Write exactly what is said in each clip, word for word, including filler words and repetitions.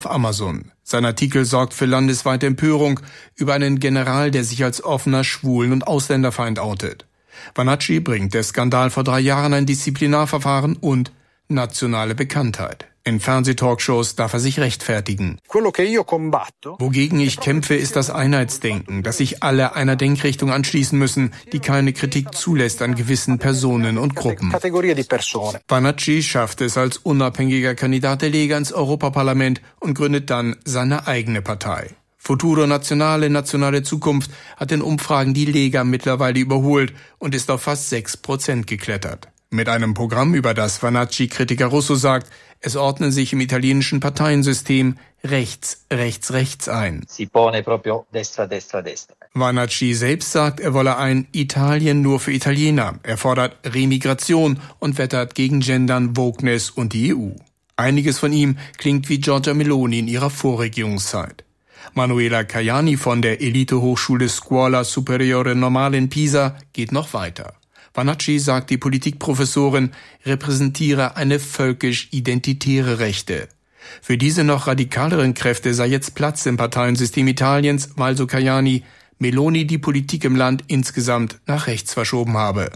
Amazon. Sein Artikel sorgt für landesweite Empörung über einen General, der sich als offener Schwulen- und Ausländerfeind outet. Vanacci bringt der Skandal vor drei Jahren ein Disziplinarverfahren und nationale Bekanntheit. In Fernsehtalkshows darf er sich rechtfertigen. Wogegen ich kämpfe, ist das Einheitsdenken, dass sich alle einer Denkrichtung anschließen müssen, die keine Kritik zulässt an gewissen Personen und Gruppen. Vanacci schafft es als unabhängiger Kandidat der Lega ins Europaparlament und gründet dann seine eigene Partei. Futuro Nazionale, Nationale Zukunft hat in Umfragen die Lega mittlerweile überholt und ist auf fast sechs Prozent geklettert. Mit einem Programm, über das Vanacci-Kritiker Russo sagt, es ordne sich im italienischen Parteiensystem rechts, rechts, rechts ein. Si pone proprio destra, destra, destra. Vanacci selbst sagt, er wolle ein Italien nur für Italiener. Er fordert Remigration und wettert gegen Gendern, Wokeness und die E U. Einiges von ihm klingt wie Giorgia Meloni in ihrer Vorregierungszeit. Manuela Caiani von der Elitehochschule Scuola Superiore Normale in Pisa geht noch weiter. Vanacci, sagt die Politikprofessorin, repräsentiere eine völkisch-identitäre Rechte. Für diese noch radikaleren Kräfte sei jetzt Platz im Parteiensystem Italiens, weil, so Caiani, Meloni die Politik im Land insgesamt nach rechts verschoben habe.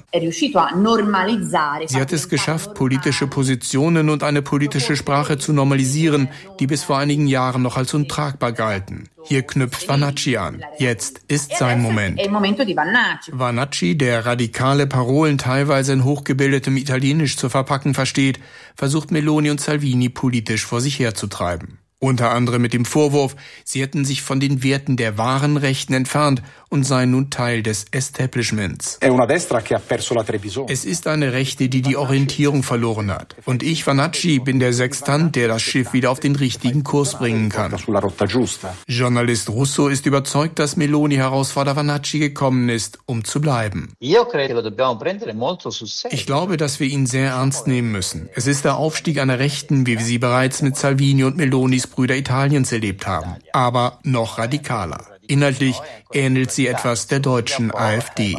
Sie hat es geschafft, politische Positionen und eine politische Sprache zu normalisieren, die bis vor einigen Jahren noch als untragbar galten. Hier knüpft Vanacci an. Jetzt ist sein Moment. Vanacci, der radikale Parolen teilweise in hochgebildetem Italienisch zu verpacken versteht, versucht Meloni und Salvini politisch vor sich herzutreiben. Unter anderem mit dem Vorwurf, sie hätten sich von den Werten der wahren Rechten entfernt und seien nun Teil des Establishments. Es ist eine Rechte, die die Orientierung verloren hat. Und ich, Vanacci, bin der Sextant, der das Schiff wieder auf den richtigen Kurs bringen kann. Journalist Russo ist überzeugt, dass Meloni herausforder Vanacci gekommen ist, um zu bleiben. Ich glaube, dass wir ihn sehr ernst nehmen müssen. Es ist der Aufstieg einer Rechten, wie wir sie bereits mit Salvini und Melonis Brüder Italiens erlebt haben, aber noch radikaler. Inhaltlich ähnelt sie etwas der deutschen AfD.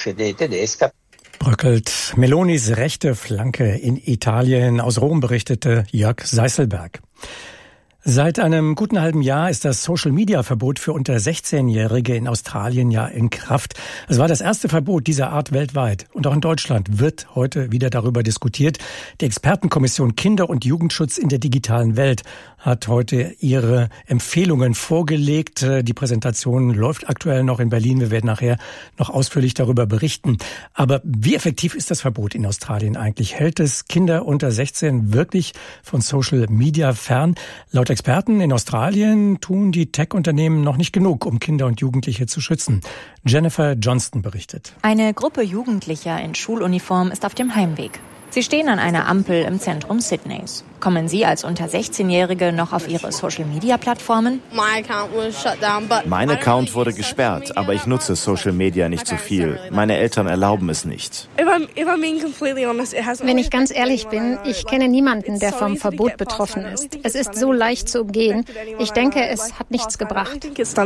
Bröckelt Melonis rechte Flanke in Italien. Aus Rom berichtete Jörg Seißelberg. Seit einem guten halben Jahr ist das Social-Media-Verbot für unter sechzehnjährige in Australien ja in Kraft. Es war das erste Verbot dieser Art weltweit. Und auch in Deutschland wird heute wieder darüber diskutiert. Die Expertenkommission Kinder- und Jugendschutz in der digitalen Welt hat heute ihre Empfehlungen vorgelegt. Die Präsentation läuft aktuell noch in Berlin. Wir werden nachher noch ausführlich darüber berichten. Aber wie effektiv ist das Verbot in Australien eigentlich? Hält es Kinder unter sechzehn wirklich von Social Media fern? Laut Experten in Australien tun die Tech-Unternehmen noch nicht genug, um Kinder und Jugendliche zu schützen. Jennifer Johnston berichtet. Eine Gruppe Jugendlicher in Schuluniform ist auf dem Heimweg. Sie stehen an einer Ampel im Zentrum Sydneys. Kommen Sie als unter sechzehnjährige noch auf Ihre Social-Media-Plattformen? Mein Account wurde gesperrt, aber ich nutze Social Media nicht so viel. Meine Eltern erlauben es nicht. Wenn ich ganz ehrlich bin, ich kenne niemanden, der vom Verbot betroffen ist. Es ist so leicht zu umgehen. Ich denke, es hat nichts gebracht.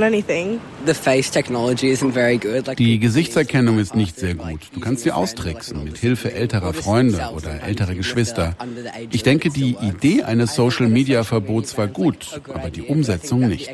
Die Gesichtserkennung ist nicht sehr gut. Du kannst sie austricksen mit Hilfe älterer Freunde oder älterer Geschwister. Ich denke, die Idee eines Social-Media-Verbots war gut, aber die Umsetzung nicht.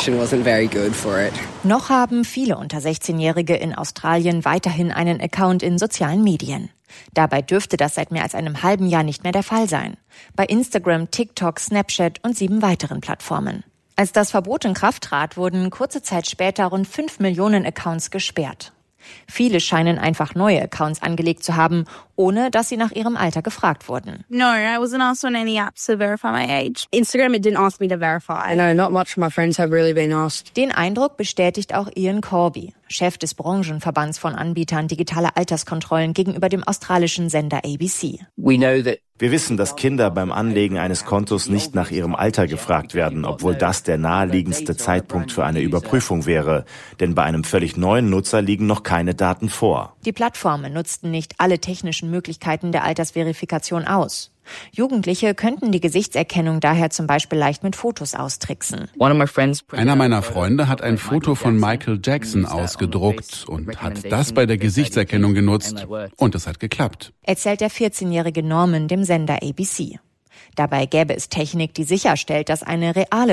Noch haben viele unter sechzehnjährige in Australien weiterhin einen Account in sozialen Medien. Dabei dürfte das seit mehr als einem halben Jahr nicht mehr der Fall sein. Bei Instagram, TikTok, Snapchat und sieben weiteren Plattformen. Als das Verbot in Kraft trat, wurden kurze Zeit später rund fünf Millionen Accounts gesperrt. Viele scheinen einfach neue Accounts angelegt zu haben, ohne dass sie nach ihrem Alter gefragt wurden. No, I wasn't asked on any apps to verify my age. Instagram, it didn't ask me to verify. No, not much of my friends have really been asked. Den Eindruck bestätigt auch Ian Corby, Chef des Branchenverbands von Anbietern digitaler Alterskontrollen gegenüber dem australischen Sender A B C. We know that Wir wissen, dass Kinder beim Anlegen eines Kontos nicht nach ihrem Alter gefragt werden, obwohl das der naheliegendste Zeitpunkt für eine Überprüfung wäre. Denn bei einem völlig neuen Nutzer liegen noch keine Daten vor. Die Plattformen nutzten nicht alle technischen Möglichkeiten der Altersverifikation aus. Jugendliche könnten die Gesichtserkennung daher zum Beispiel leicht mit Fotos austricksen. Einer meiner Freunde hat ein Foto von Michael Jackson ausgedruckt und hat das bei der Gesichtserkennung genutzt. Und es hat geklappt. Erzählt der vierzehnjährige Norman dem Sender A B C. Dabei gäbe es Technik, die sicherstellt, dass eine reale